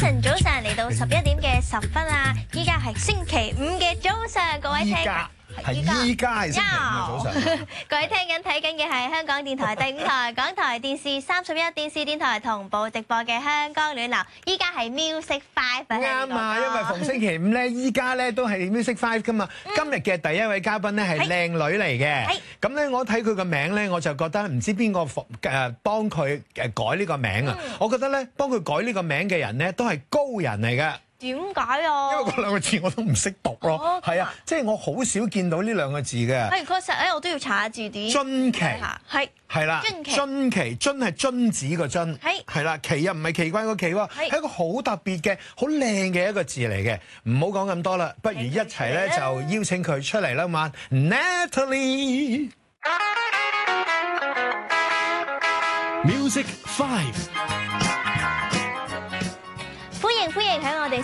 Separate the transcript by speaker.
Speaker 1: 晨，嚟到11點嘅10分啊！依家係星期五嘅早上，各位聽。
Speaker 2: 依家係星期五嘅早上。
Speaker 1: 各位聽緊睇緊嘅係香港電台第5台、港台電視31電視電台同步直播嘅香港暖流。依家係 Music 5。
Speaker 2: 啱啊，因為逢星期五咧，依家咧都係 Music 5噶嘛。今日嘅第一位嘉賓咧係靚女嚟嘅。咁咧，我睇佢個名咧，我就覺得唔知邊個幫佢改呢個名啊。我覺得咧，幫佢改呢個名嘅人咧，都係高人嚟嘅。
Speaker 1: 點解啊？
Speaker 2: 因為嗰兩個字我都唔識讀咯，係啊，即係我好少見到呢兩個字嘅。
Speaker 1: 係確實，我都要查下字典。津奇
Speaker 2: 係啦，津奇津係君子個津，係啦，奇又唔係奇怪個奇喎，係一個好特別嘅、好靚嘅一個字嚟嘅。唔好講咁多啦，不如一齊咧就邀請佢出嚟啦嘛 ，Natalie。
Speaker 3: Music 5。
Speaker 1: 歡迎喺我哋